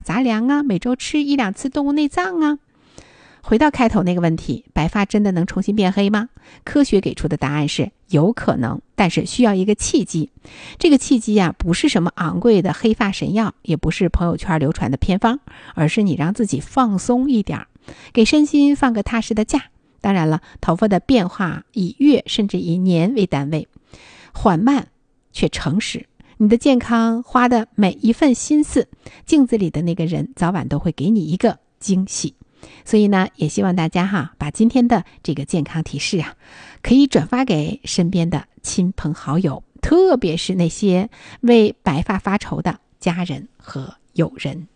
杂粮啊，每周吃1-2次动物内脏啊。回到开头那个问题，白发真的能重新变黑吗？科学给出的答案是有可能，但是需要一个契机。这个契机啊，不是什么昂贵的黑发神药，也不是朋友圈流传的偏方，而是你让自己放松一点，给身心放个踏实的假。当然了，头发的变化以月甚至以年为单位，缓慢却诚实。你的健康花的每一份心思，镜子里的那个人早晚都会给你一个惊喜。所以呢，也希望大家把今天的这个健康提示啊，可以转发给身边的亲朋好友，特别是那些为白发发愁的家人和友人。